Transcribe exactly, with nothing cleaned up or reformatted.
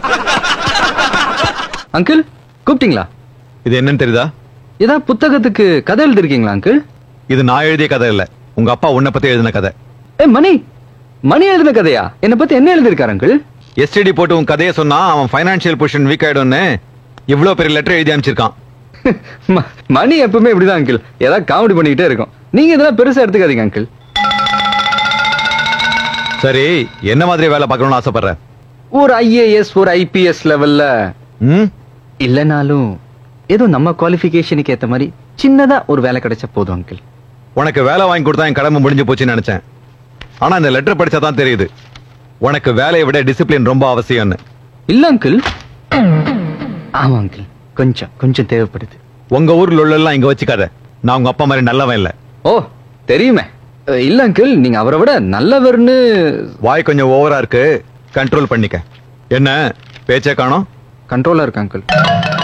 Uncle கூப்பிட்டீங்களா? இது என்னன்னு தெரியுதா? ஏதாவது புத்தகத்துக்கு கதை எழுதிருக்கீங்களா அங்கிள்? இது நான் எழுதிய கதை இல்ல, உங்க அப்பா உன்னை பத்தி எழுதின கதை. ஏ மணி, மணி எழுதின கதையா? என்ன பத்தி என்ன எழுதிருக்காரு அங்கிள்? எஸ்டிடி போட்டு உன் கதையை சொன்னா அவன் பைனான்சியல் பொசிஷன் வீக் ஆயிடும்னு இவ்வளவு பெரிய லெட்டர் எழுதி அனுப்பிச்சிருக்கான். ம- மணி எப்பவுமே இப்படிதான் அங்கிள், ஏதாவது காமெடி பண்ணிக்கிட்டே இருக்கும். நீங்க இதெல்லாம் பெருசா எடுத்துக்காதீங்க அங்கிள். சரி, என்ன மாதிரி வேலை பார்க்கணும்னு ஆசைப்படுற? ஒரு ஐஏஎஸ் ஒரு ஐபிஎஸ் லெவல்ல ம் இல்லனாலும் ஏதோ நம்ம குவாலிஃபிகேஷனுக்கு ஏத்த மாதிரி சின்னதா ஒரு வேலை கிடைச்சா போதும் அங்கிள். உனக்கு வேலை வாங்கி கொடுத்தா என் கடமை முடிஞ்சு போச்சுன்னு நினைச்சேன். ஆனா இந்த லெட்டர் படிச்சாதான் தெரியுது உனக்கு வேலையை விட டிசிப்ளின் ரொம்ப அவசியம்னு. இல்ல அங்கிள். ஆமா அங்கிள், கொஞ்சம் கொஞ்சம் தேவைப்படுது. உங்க ஊர்ல உள்ள இங்க வச்சுக்காத, நான் உங்க அப்பா மாதிரி நல்லவன் இல்ல. ஓ தெரியுமே. அஹ், இல்ல அங்கிள், நீங்க அவரை விட நல்லவர்னு. வாய் கொஞ்சம் ஓவரா இருக்கு, கண்ட்ரோல் பண்ணிக்க. என்ன பேச்சே காணோம்? கண்ட்ரோலா இருக்கு அங்கிள்.